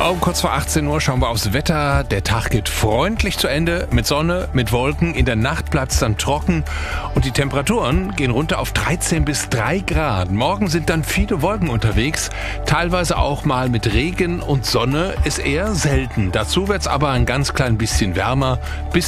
Kurz vor 18 Uhr schauen wir aufs Wetter. Der Tag geht freundlich zu Ende, mit Sonne, mit Wolken. In der Nacht bleibt es dann trocken und die Temperaturen gehen runter auf 13 bis 3 Grad. Morgen sind dann viele Wolken unterwegs, teilweise auch mal mit Regen und Sonne ist eher selten. Dazu wird es aber ein ganz klein bisschen wärmer, bis